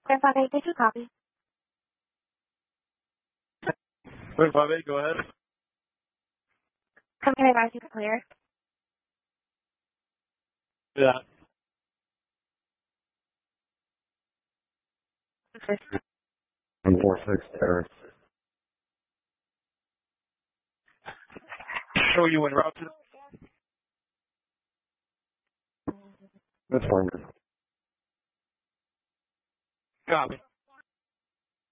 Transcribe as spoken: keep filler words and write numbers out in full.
Clear five eight, did you copy? Clear five eight, go ahead. Come can I advise you to clear? Yeah. one four six Terrace. Show you en route to. That's fine. Copy.